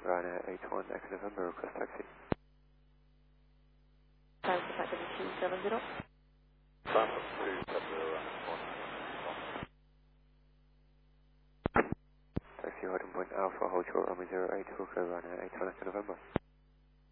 Ryanair 81 Echo November, request taxi. Time contact 270. Phantom 270, Taxi Harding Point Alpha, hold short runway 08 Hookah, Ryanair 81 Echo November.